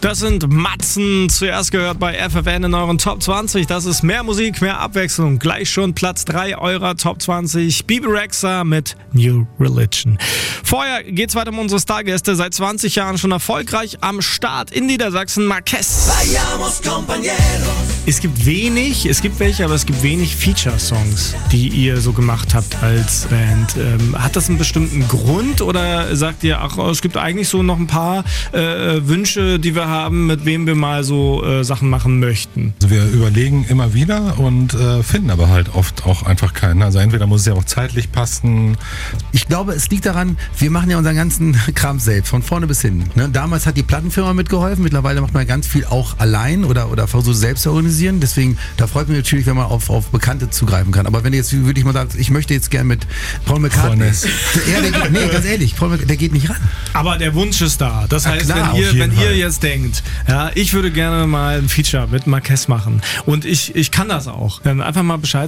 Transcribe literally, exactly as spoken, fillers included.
Das sind Matzen, zuerst gehört bei F F N in euren Top zwanzig. Das ist mehr Musik, mehr Abwechslung. Gleich schon Platz drei eurer Top zwanzig. Bebe Rexha mit New Religion. Vorher geht's weiter um unsere Stargäste. Seit zwanzig Jahren schon erfolgreich am Start in Niedersachsen. Marquez. Es gibt wenig, es gibt welche, aber es gibt wenig Feature-Songs, die ihr so gemacht habt als Band. Ähm, hat das einen bestimmten Grund oder sagt ihr, ach, es gibt eigentlich so noch ein paar äh, Wünsche, die wir haben, mit wem wir mal so äh, Sachen machen möchten? Also wir überlegen immer wieder und äh, finden aber halt oft auch einfach keinen. Also entweder muss es ja auch zeitlich passen. Ich glaube, es liegt daran, wir machen ja unseren ganzen Kram selbst, von vorne bis hin. Ne? Damals hat die Plattenfirma mitgeholfen, mittlerweile macht man ganz viel auch allein oder, oder versucht selbst zu organisieren. Deswegen, da freut mich natürlich, wenn man auf, auf Bekannte zugreifen kann. Aber wenn jetzt, würde ich mal sagen, ich möchte jetzt gerne mit Paul McCartney. Ja, der geht, nee, ganz ehrlich, Paul McCartney, der geht nicht ran. Aber der Wunsch ist da. Das heißt, klar, wenn, ihr, wenn Fall. ihr jetzt denkt, ja, ich würde gerne mal ein Feature mit Marquez machen und ich, ich kann das auch, dann einfach mal Bescheid